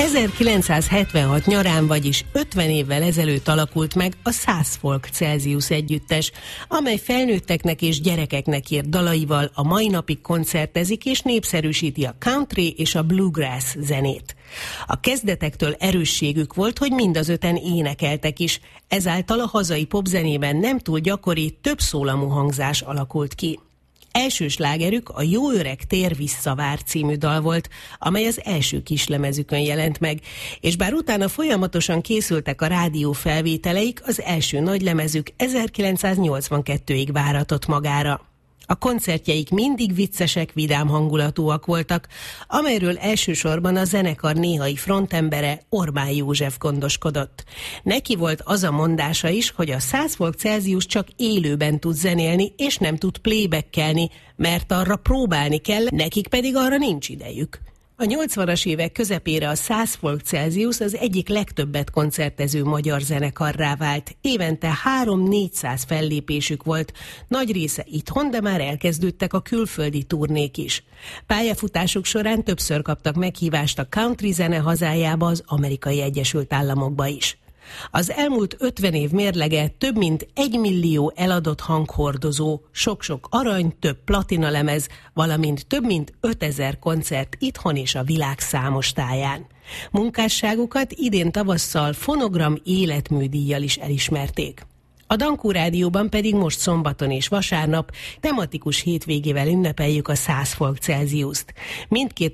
1976 nyarán, vagyis 50 évvel ezelőtt alakult meg a 100 Folk Celsius együttes, amely felnőtteknek és gyerekeknek írt dalaival a mai napig koncertezik és népszerűsíti a country és a bluegrass zenét. A kezdetektől erősségük volt, hogy mind az öten énekeltek is, ezáltal a hazai popzenében nem túl gyakori, többszólamú hangzás alakult ki. Első slágerük a Jó öreg tér visszavár című dal volt, amely az első kislemezükön jelent meg, és bár utána folyamatosan készültek a rádió felvételeik, az első nagylemezük 1982-ig váratott magára. A koncertjeik mindig viccesek, vidám hangulatúak voltak, amelyről elsősorban a zenekar néhai frontembere, Orbán József gondoskodott. Neki volt az a mondása is, hogy a 100 Folk Celsius csak élőben tud zenélni, és nem tud playbackelni, mert arra próbálni kell, nekik pedig arra nincs idejük. A 80-as évek közepére a 100 Folk Celsius az egyik legtöbbet koncertező magyar zenekarrá vált. Évente 300-400 fellépésük volt, nagy része itthon, de már elkezdődtek a külföldi turnék is. Pályafutásuk során többször kaptak meghívást a country zene hazájába, az Amerikai Egyesült Államokba is. Az elmúlt 50 év mérlege több mint 1 millió eladott hanghordozó, sok-sok arany, több platinalemez, valamint több mint 5000 koncert itthon és a világ számos táján. Munkásságukat idén tavasszal Fonogram életműdíjjal is elismerték. A Dankó Rádióban pedig most szombaton és vasárnap tematikus hétvégével ünnepeljük a 100 Folk Celsiust. Mindkét